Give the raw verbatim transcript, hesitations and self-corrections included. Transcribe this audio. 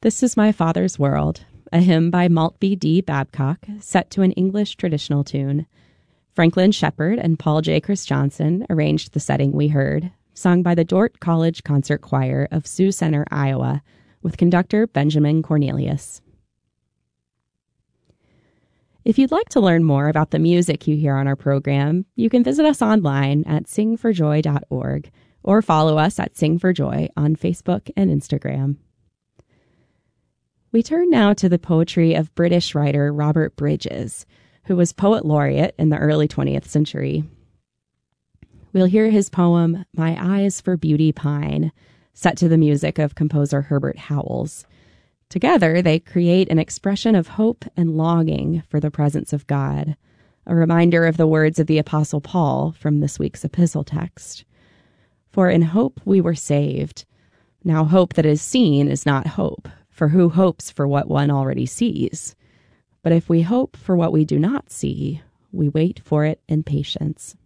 This is My Father's World, a hymn by Maltby D. Babcock, set to an English traditional tune. Franklin Shepard and Paul J. Chris Johnson arranged the setting we heard, sung by the Dordt College Concert Choir of Sioux Center, Iowa, with conductor Benjamin Cornelius. If you'd like to learn more about the music you hear on our program, you can visit us online at sing for joy dot org or follow us at Sing for Joy on Facebook and Instagram. We turn now to the poetry of British writer Robert Bridges, who was poet laureate in the early twentieth century. We'll hear his poem, My Eyes for Beauty Pine, set to the music of composer Herbert Howells. Together, they create an expression of hope and longing for the presence of God, a reminder of the words of the Apostle Paul from this week's epistle text. For in hope we were saved. Now hope that is seen is not hope, for who hopes for what one already sees? But if we hope for what we do not see, we wait for it in patience.